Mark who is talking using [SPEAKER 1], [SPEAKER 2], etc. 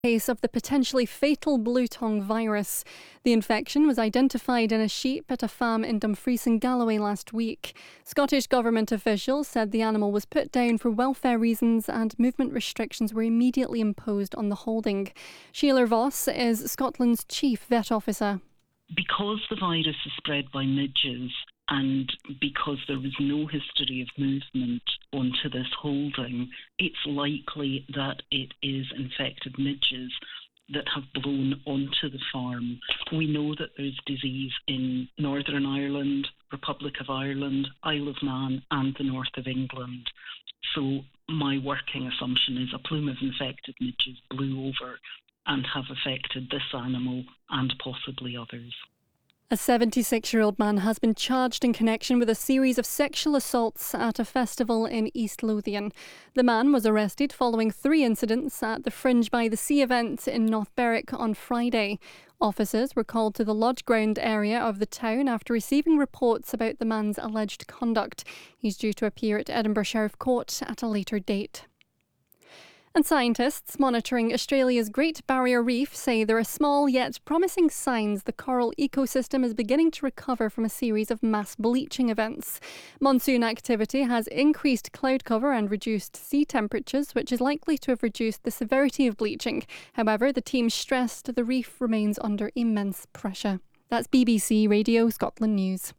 [SPEAKER 1] Case of the potentially fatal blue tongue virus. The infection was identified in a sheep at a farm in Dumfries and Galloway last week. Scottish Government officials said the animal was put down for welfare reasons and movement restrictions were immediately imposed on the holding. Sheila Voss is Scotland's chief vet officer.
[SPEAKER 2] Because the virus is spread by midges and because there was no history of movement onto this holding, it's likely that it is infected midges that have blown onto the farm. We know that there's disease in Northern Ireland, Republic of Ireland, Isle of Man and the north of England. So my working assumption is a plume of infected midges blew over and have affected this animal and possibly others.
[SPEAKER 1] A 76-year-old man has been charged in connection with a series of sexual assaults at a festival in East Lothian. The man was arrested following 3 incidents at the Fringe by the Sea event in North Berwick on Friday. Officers were called to the lodge ground area of the town after receiving reports about the man's alleged conduct. He's due to appear at Edinburgh Sheriff Court at a later date. And scientists monitoring Australia's Great Barrier Reef say there are small yet promising signs the coral ecosystem is beginning to recover from a series of mass bleaching events. Monsoon activity has increased cloud cover and reduced sea temperatures, which is likely to have reduced the severity of bleaching. However, the team stressed the reef remains under immense pressure. That's BBC Radio Scotland News.